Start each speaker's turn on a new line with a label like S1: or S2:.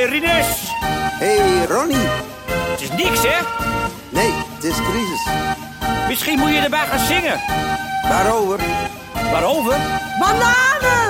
S1: Hey, Rinus.
S2: Hey, Ronnie.
S1: Het is niks, hè?
S2: Nee, het is crisis.
S1: Misschien moet je erbij gaan zingen.
S2: Waarover?
S1: Waarover?
S3: Bananen!